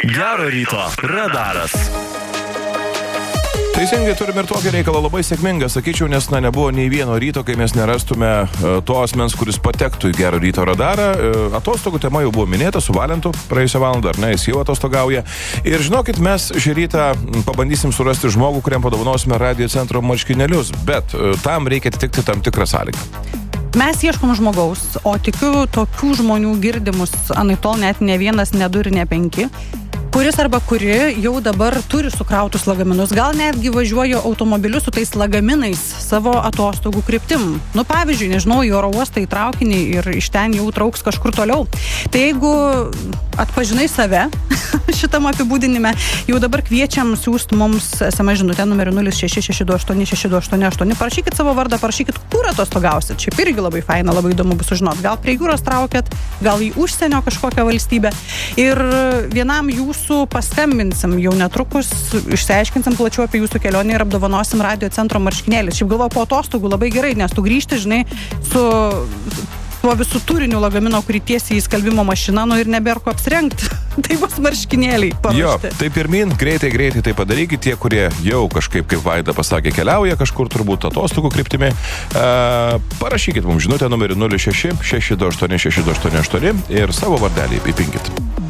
Gero ryto radaras. Teisingai, turime ir tokį reikalą, labai sėkmingą, sakyčiau, nes nebuvo nei vieno ryto, kai mes nerastume to asmens, kuris patektų į Gero ryto radarą. Atostogų tema jau buvo minėta su Valentu praėjusią valandą, ar ne, jis jau atostogauja. Ir žinokit, mes šį rytą pabandysim surasti žmogų, kuriam padovanosime Radio Centro marškinėlius, bet tam reikia atitikti tam tikrą sąlygą. Mes ieškom žmogaus, o tikiu tokių žmonių girdimus anaiptol net ne vienas, ne du ir ne penki, kuris arba kuri jau dabar turi sukrautus lagaminus, gal netgi važiuoja automobiliu su tais lagaminais savo atostogų kryptim. Nu, pavyzdžiui, nežinau, į oro uostą į traukinį ir iš ten jau trauks kažkur toliau. Tai jeigu atpažinai save šitam apibūdinime, jau dabar kviečiam siųsti mums SMS žinutę numeriu 0662862888. Parašykit savo vardą, parašykit, kur atostogausit. Šiaip irgi labai faina, labai įdomu bus sužinoti. Gal prie jūros traukiat, gal į užsienio kažkokią valstybę. Ir vienam jūsų paskambinsim jau netrukus, išsiaiškinsim plačiau apie jūsų kelionę ir apdovanosim Radio Centro marškinėlį. Šiaip galvoju, po atostogų labai gerai, nes tu grįžti, žinai, su tuo visų turiniu lagamino, kurį tiesiai į skalbimo mašiną, nu ir nebėra ko apsirengti. Tai bus marškinėliai paruošti. Jo, tai pirmin, greitai tai padarykit. Tie, kurie jau kažkaip, kaip Vaida pasakė, keliauja kažkur turbūt atostogų kryptimi, parašykit mums žinutę numeriu 06 628 628 ir savo vardelį įpinkit.